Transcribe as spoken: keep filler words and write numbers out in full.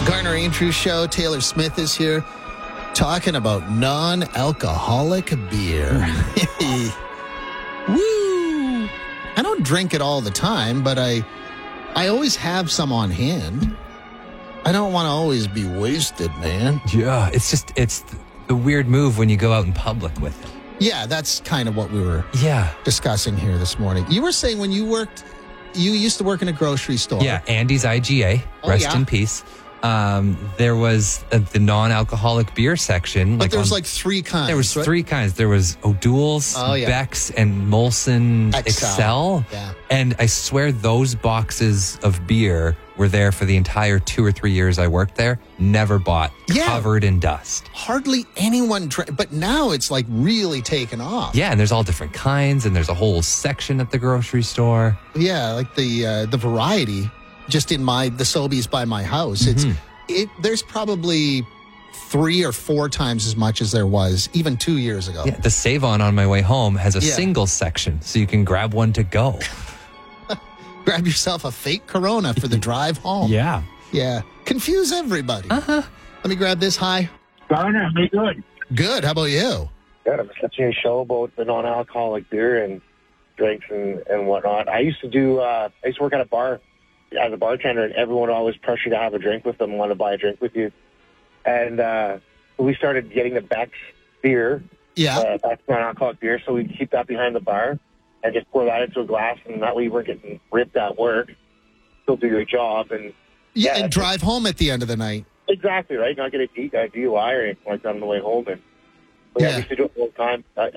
Garner Andrews Show. Taylor Smith is here talking about non-alcoholic beer. Woo! I don't drink it all the time, but I, I always have some on hand. I don't want to always be wasted, man. Yeah, it's just, it's the weird move when you go out in public with it. Yeah, that's kind of what we were Yeah. discussing here this morning. You were saying when you worked, you used to work in a grocery store. Yeah, Andy's I G A, Oh, rest yeah. in peace. Um, there was uh the non-alcoholic beer section. But like there was on- like three kinds. There was right? three kinds. There was O'Doul's, Oh, yeah. Beck's, and Molson Excel. Excel. Yeah. And I swear those boxes of beer were there for the entire two or three years I worked there. Never bought. Yeah. Covered in dust. Hardly anyone drank, but now it's like really taken off. Yeah, and there's all different kinds, and there's a whole section at the grocery store. Yeah, like the uh, the variety. Just in my the Sobeys by my house, it's it. There's probably three or four times as much as there was even two years ago. Yeah, the Save-On on my way home has a Yeah. single section, so you can grab one to go. Grab yourself a fake Corona for the drive home. Yeah. Yeah. Confuse everybody. Uh-huh. Let me grab this. Hi. Garner, me good. Good. How about you? Good. I was listening to a show about the non-alcoholic beer and drinks and, and whatnot. I used to do, uh, I used to work at a bar as a bartender, and everyone would always pressure you to have a drink with them, want to buy a drink with you. And uh, we started getting the Beck's beer, Yeah. uh, Beck's non-alcoholic beer, so we'd keep that behind the bar and just pour that into a glass, and that way you weren't getting ripped at work. Still do your job. And yeah. yeah, And drive home at the end of the night. exactly, right? Not get a D- a D U I or anything like that on the way home. And but yeah, Yeah. we used to do it all the time. I,